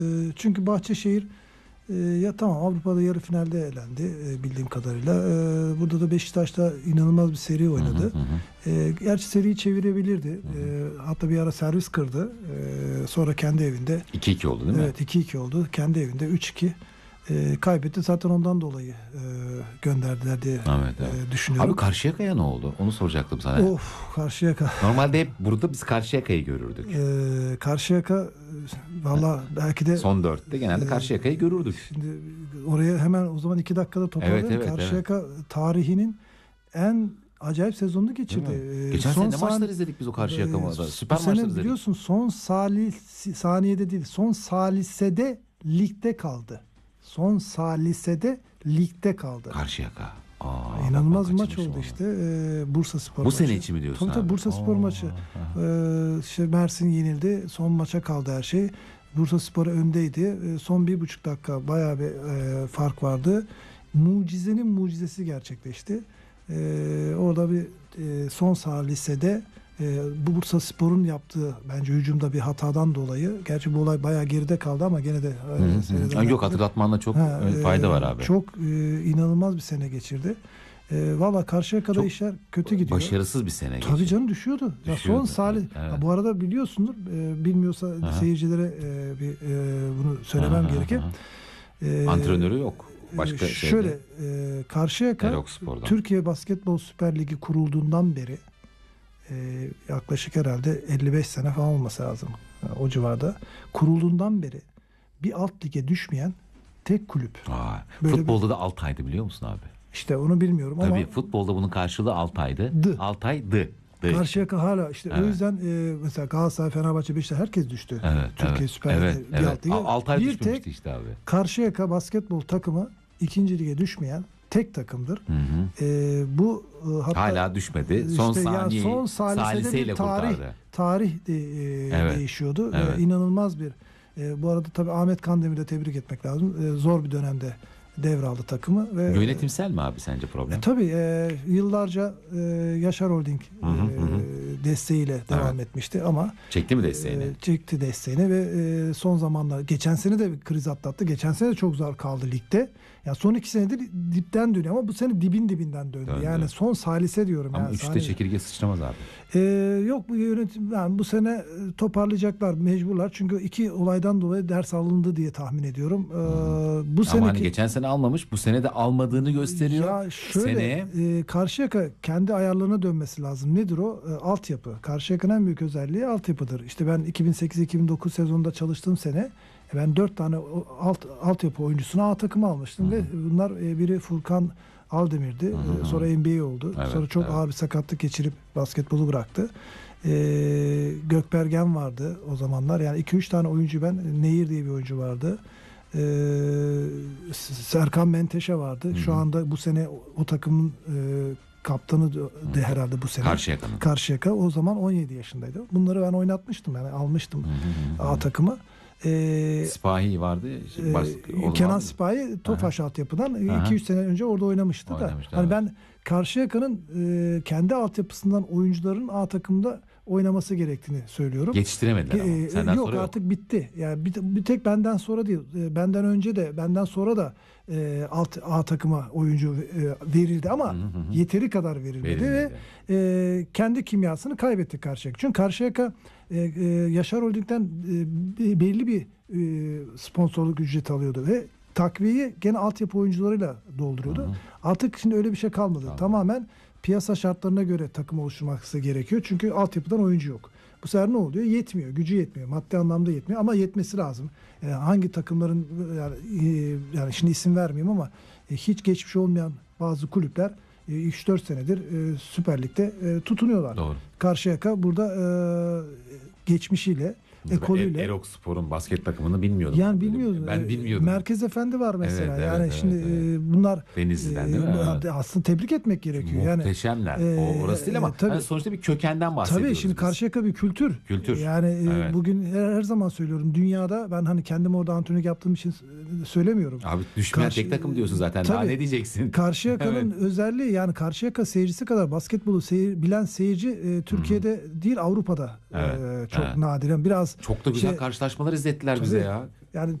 Çünkü Bahçeşehir ya tamam Avrupa'da yarı finalde elendi bildiğim kadarıyla. Burada da Beşiktaş'ta inanılmaz bir seri Hı hı oynadı. hı. Hı. Gerçi seriyi çevirebilirdi. Hı hı. Hatta bir ara servis kırdı. Sonra kendi evinde 2-2 oldu değil mi? evet 2-2 oldu. Kendi evinde 3-2 kaybetti. Zaten ondan dolayı gönderdiler diye Evet, evet. düşünüyorum. Abi Karşıyaka'ya ne oldu? Onu soracaktım sana. Of, Karşıyaka. Normalde hep burada biz Karşıyaka'yı görürdük. Karşıyaka valla belki de Son dörtte genelde Karşıyaka'yı görürdük. şimdi oraya hemen o zaman 2 dakikada toparlayalım. Evet, evet, Karşıyaka tarihinin en acayip sezonunu Değil geçirdi. mi? Geçen Son sene ne maçlar saniye- izledik biz o Karşıyaka maçları. bu Süper sene maçlar izledik. biliyorsun son saniyede değil, son salisede ligde kaldı. Son salisede ligde kaldı. Karşıyaka. Aa, İnanılmaz bak, bir maç kaçırmışım oldu onu. işte. Bursaspor Bu maçı. sene için mi diyorsun Tabii abi? Bursaspor maçı. İşte Mersin yenildi. Son maça kaldı her şey. Bursaspor öndeydi. Son 1,5 dakika bayağı bir fark vardı. Mucizenin mucizesi gerçekleşti. Orada bir son salisede bu Bursaspor'un yaptığı bence hücumda bir hatadan dolayı. Gerçi bu olay bayağı geride kaldı ama gene de Hı hı. seyreden Yok, hatırlatmanda çok fayda var abi. çok inanılmaz bir sene geçirdi. Valla Karşıyaka'da Çok işler kötü gidiyor. başarısız bir sene Tabii geçti. canım düşüyordu. Ya Düşüyordu, son salih. evet. Ha, bu arada biliyorsundur. Bilmiyorsa Aha. seyircilere bunu söylemem Aha, gerekir. aha. Antrenörü yok. Başka şöyle Karşıyaka Erok Spor'dan. Türkiye Basketbol Süper Ligi kurulduğundan beri yaklaşık herhalde 55 sene falan olması lazım. O civarda. Kurulduğundan beri bir alt lige düşmeyen tek kulüp. Aa, Böyle futbolda da Altay'dı biliyor musun abi? İşte onu bilmiyorum ama Tabii futbolda bunun karşılığı Altay'dı. Altay'dı. Karşıyaka hala işte o Evet. yüzden mesela Galatasaray, Fenerbahçe, Beşiktaş herkes düştü. Evet, Türkiye evet. Süper Ligi'de Evet, bir evet. alt lige. Altay Bir düşmemişti tek işte abi. Karşıyaka basketbol takımı 2. lige düşmeyen tek takımdır. Hı hı. Bu hatta Hala düşmedi. Son işte ya saniye son salisede saliseyle bir kurtardı. tarih Evet. değişiyordu. Evet. İnanılmaz bir bu arada tabii Ahmet Kandemir'i de tebrik etmek lazım. Zor bir dönemde devraldı takımı ve Yönetimsel mi abi sence problem? tabii yıllarca Yaşar Holding Hı hı, hı. desteğiyle devam etmişti ama Çekti mi desteğini? çekti desteğini ve son zamanlar geçen sene de bir kriz atlattı. Geçen sene de çok zor kaldı ligde. Ya son 2 senedir dipten dönüyor ama bu sene dibinden döndü. Döndü. Yani son salise diyorum. Ama yani 3'te saniye. çekirge sıçramaz abi. Yok bu yönetim yani bu sene toparlayacaklar mecburlar. Çünkü 2 olaydan dolayı ders alındı diye tahmin ediyorum. Bu Ama seneki hani geçen sene almamış, bu sene de almadığını gösteriyor. ya şöyle Seneye Karşıyaka kendi ayarlarına dönmesi lazım. Nedir o? Altyapı. Karşıyaka'nın en büyük özelliği altyapıdır. İşte ben 2008-2009 sezonunda çalıştığım sene ben 4 tane altyapı oyuncusunu A takıma almıştım ve bunlar biri Furkan Aldemir'di. Sonra NBA oldu. Evet, Sonra çok evet. ağır bir sakatlık geçirip basketbolu bıraktı. Gökbergen vardı o zamanlar. Yani 2-3 tane oyuncu ben. Nehir diye bir oyuncu vardı. Serkan Menteşe vardı. Şu anda bu sene o takımın kaptanı da herhalde bu sene. Karşıyaka. O zaman 17 yaşındaydı. Bunları ben oynatmıştım yani almıştım A takımı. Sipahi vardı. Kenan Sipahi Tofaş altyapıdan 2-3 sene önce orada oynamıştı da. Hani ben Karşıyaka'nın kendi altyapısından oyuncuların A takımda oynaması gerektiğini söylüyorum. Yetiştiremediler ama. Senden yok sonra artık bitti. Yani bir tek benden sonra değil. Benden önce de benden sonra da A takıma oyuncu verildi ama yeteri kadar verilmedi ve kendi kimyasını kaybetti Karşıyaka. Çünkü Karşıyaka Yaşar Holding'den belli bir sponsorluk ücreti alıyordu ve takviyeyi gene altyapı oyuncularıyla dolduruyordu. Artık şimdi öyle bir şey kalmadı. Tamamen piyasa şartlarına göre takım oluşturması gerekiyor. Çünkü altyapıdan oyuncu yok. Bu sefer ne oluyor? Yetmiyor. Gücü yetmiyor. Maddi anlamda yetmiyor ama yetmesi lazım. Hangi takımların yani şimdi isim vermeyeyim ama hiç geçmiş olmayan bazı kulüpler 3-4 senedir Süper Lig'de tutunuyorlar. Doğru. Karşıyaka burada geçmişiyle ekolüyle. Erok Spor'un basket takımını bilmiyordum. Yani bilmiyordum. Ben bilmiyordum. Merkez Efendi var mesela. Evet, yani evet, şimdi evet. bunlar Denizli'den değil mi? Evet. Aslında tebrik etmek gerekiyor. Muhteşemler. Orası değil ama tabii. sonuçta bir kökenden bahsediyoruz. Tabii şimdi biz. Karşıyaka bir kültür. Yani Evet. bugün her zaman söylüyorum dünyada ben hani kendim orada antrenörlük yaptığım için söylemiyorum. Abi düşmeyen tek takım diyorsun zaten. Tabii. Daha ne diyeceksin? Karşıyaka'nın özelliği yani Karşıyaka seyircisi kadar basketbolu bilen seyirci Türkiye'de değil Avrupa'da çok nadiren. Biraz çok da güzel karşılaşmalar izlettiler bize ya. Yani